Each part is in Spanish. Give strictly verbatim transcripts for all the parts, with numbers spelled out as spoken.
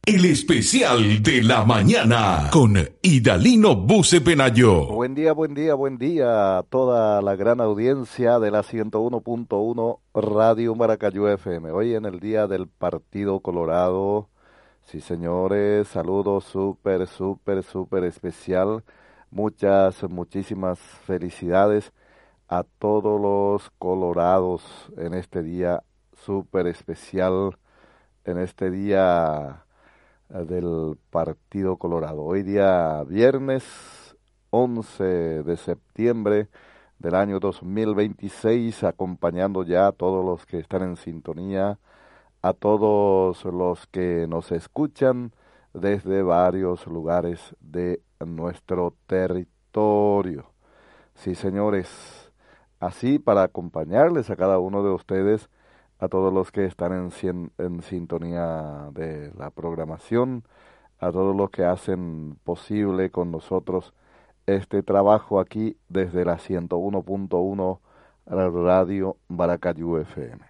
El especial de la mañana con Idalino Buce Penayo. Buen día, buen día, buen día a toda la gran audiencia de la ciento uno punto uno Radio Maracayú F M. Hoy en el día del Partido Colorado. Sí, señores, saludos súper, súper, súper especial. Muchas, muchísimas felicidades a todos los colorados en este día súper especial, en este día del Partido Colorado. Hoy día viernes once de septiembre del año dos mil veintiséis, acompañando ya a todos los que están en sintonía, a todos los que nos escuchan desde varios lugares de nuestro territorio. Sí, señores, así para acompañarles a cada uno de ustedes, a todos los que están en, en sintonía de la programación, a todos los que hacen posible con nosotros este trabajo aquí desde la ciento uno punto uno Radio Maracayú F M.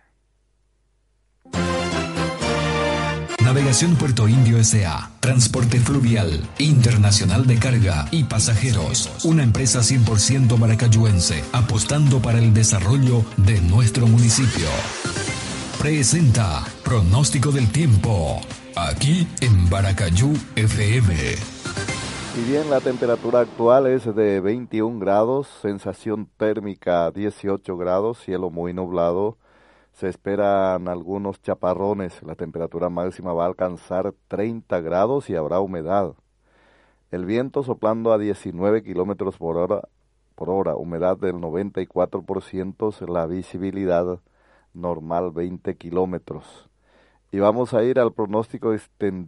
Navegación Puerto Indio S A Transporte Fluvial Internacional de Carga y Pasajeros. Una empresa cien por ciento maracayuense, apostando para el desarrollo de nuestro municipio. Presenta Pronóstico del Tiempo, aquí en Maracayú F M. Y bien, la temperatura actual es de veintiún grados, sensación térmica dieciocho grados, cielo muy nublado. Se esperan algunos chaparrones, la temperatura máxima va a alcanzar treinta grados y habrá humedad. El viento soplando a diecinueve kilómetros por hora, por hora, humedad del noventa y cuatro por ciento, la visibilidad normal veinte kilómetros. Y vamos a ir al pronóstico extendido